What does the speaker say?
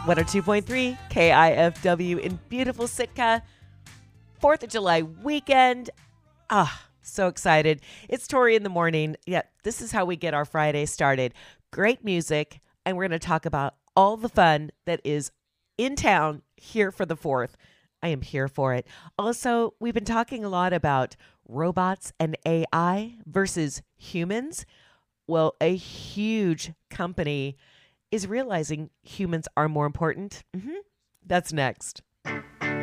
102.3 KIFW in beautiful Sitka. 4th of July weekend. So excited. It's Tori in the morning. Yeah, this is how we get our Friday started. Great music, and we're going to talk about all the fun that is in town here for the 4th. I am here for it. Also, we've been talking a lot about robots and AI versus humans. Well, a huge company is realizing humans are more important. That's next.